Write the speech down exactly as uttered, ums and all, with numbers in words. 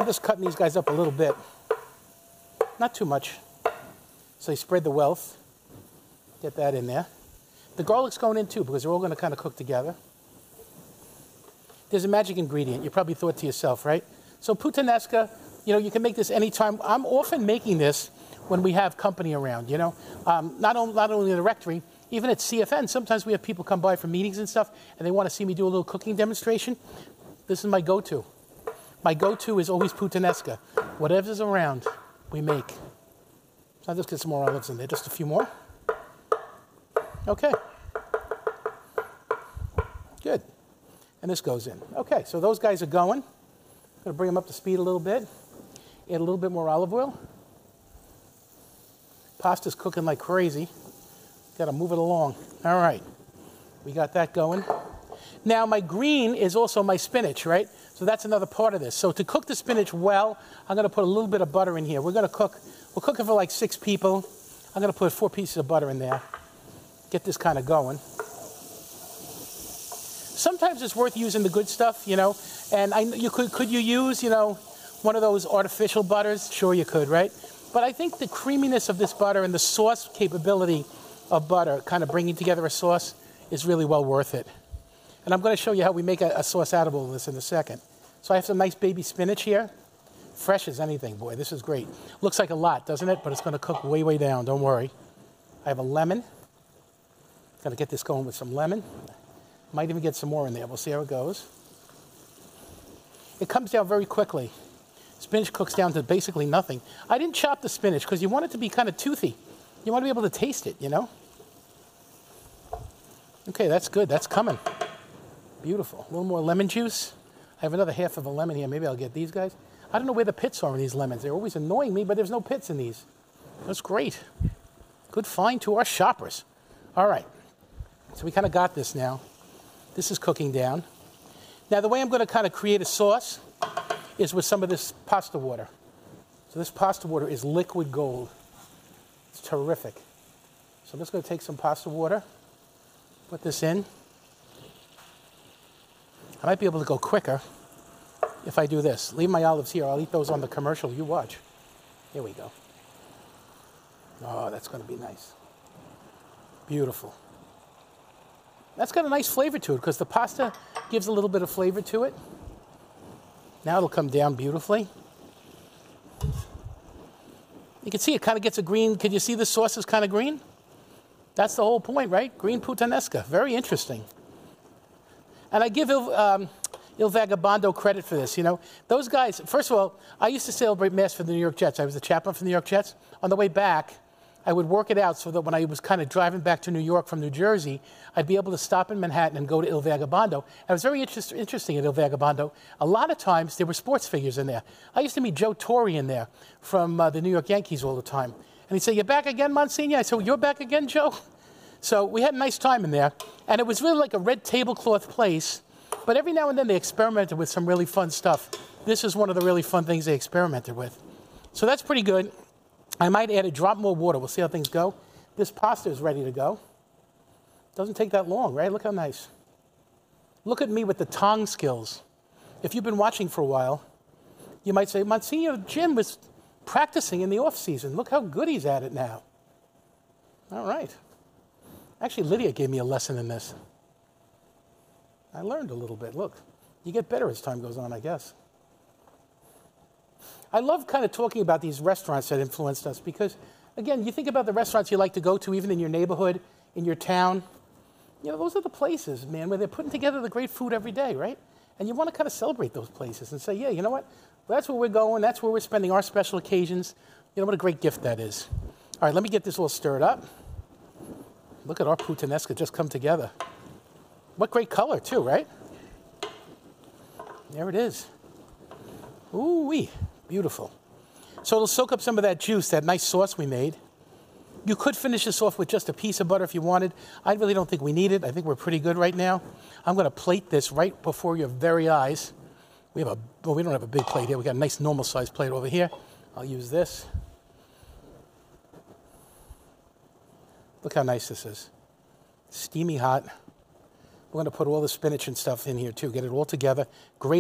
just cutting these guys up a little bit. Not too much. So you spread the wealth. Get that in there. The garlic's going in too because they're all going to kind of cook together. There's a magic ingredient. You probably thought to yourself, right? So puttanesca, you know, you can make this anytime. I'm often making this when we have company around, you know. Um, not, on, not only in the rectory, even at C F N, sometimes we have people come by for meetings and stuff, and they want to see me do a little cooking demonstration. This is my go-to. My go-to is always puttanesca. Whatever's around, we make. So I'll just get some more olives in there, just a few more. Okay. Good. And this goes in. Okay, so those guys are going. I'm going to bring them up to speed a little bit. Add a little bit more olive oil. Pasta's cooking like crazy. Got to move it along. All right. We got that going. Now, my green is also my spinach, right? So that's another part of this. So to cook the spinach well, I'm going to put a little bit of butter in here. We're going to cook, we're cooking for like six people. I'm going to put four pieces of butter in there. Get this kind of going. Sometimes it's worth using the good stuff, you know. And I, you could, could you use, you know, one of those artificial butters? Sure you could, right? But I think the creaminess of this butter and the sauce capability of butter, kind of bringing together a sauce, is really well worth it. And I'm going to show you how we make a, a sauce out of all this in a second. So I have some nice baby spinach here. Fresh as anything, boy. This is great. Looks like a lot, doesn't it? But it's going to cook way, way down. Don't worry. I have a lemon. Got to get this going with some lemon. Might even get some more in there. We'll see how it goes. It comes down very quickly. Spinach cooks down to basically nothing. I didn't chop the spinach because you want it to be kind of toothy. You want to be able to taste it, you know? Okay, that's good. That's coming. Beautiful. A little more lemon juice. I have another half of a lemon here. Maybe I'll get these guys. I don't know where the pits are in these lemons. They're always annoying me, but there's no pits in these. That's great. Good find to our shoppers. All right. So we kind of got this now. This is cooking down. Now, the way I'm going to kind of create a sauce is with some of this pasta water. So this pasta water is liquid gold. It's terrific. So I'm just going to take some pasta water, put this in. I might be able to go quicker if I do this. Leave my olives here. I'll eat those on the commercial. You watch. Here we go. Oh, that's going to be nice. Beautiful. That's got a nice flavor to it because the pasta gives a little bit of flavor to it. Now it'll come down beautifully. You can see it kind of gets a green. Can you see the sauce is kind of green? That's the whole point, right? Green puttanesca. Very interesting. And I give Il, um, Il Vagabondo credit for this. You know, those guys, first of all, I used to celebrate Mass for the New York Jets. I was the chaplain for the New York Jets. On the way back, I would work it out so that when I was kind of driving back to New York from New Jersey, I'd be able to stop in Manhattan and go to Il Vagabondo. And it was very interest, interesting at Il Vagabondo. A lot of times, there were sports figures in there. I used to meet Joe Torre in there from uh, the New York Yankees all the time. And he'd say, "You're back again, Monsignor?" I said, "Well, you're back again, Joe?" So we had a nice time in there. And it was really like a red tablecloth place. But every now and then, they experimented with some really fun stuff. This is one of the really fun things they experimented with. So that's pretty good. I might add a drop more water. We'll see how things go. This pasta is ready to go. Doesn't take that long, right? Look how nice. Look at me with the tong skills. If you've been watching for a while, you might say, "Monsignor Jim was practicing in the off-season. Look how good he's at it now." All right. Actually, Lydia gave me a lesson in this. I learned a little bit. Look, you get better as time goes on, I guess. I love kind of talking about these restaurants that influenced us because, again, you think about the restaurants you like to go to, even in your neighborhood, in your town. You know, those are the places, man, where they're putting together the great food every day, right? And you want to kind of celebrate those places and say, yeah, you know what? Well, that's where we're going. That's where we're spending our special occasions. You know what a great gift that is. All right, let me get this all stirred up. Look at our puttanesca just come together. What great color, too, right? There it is. Ooh-wee. Beautiful. So it'll soak up some of that juice, that nice sauce we made. You could finish this off with just a piece of butter if you wanted. I really don't think we need it. I think we're pretty good right now. I'm going to plate this right before your very eyes. We have a, well, we don't have a big plate here. We got a nice normal-sized plate over here. I'll use this. Look how nice this is. Steamy hot. We're going to put all the spinach and stuff in here, too. Get it all together. Great.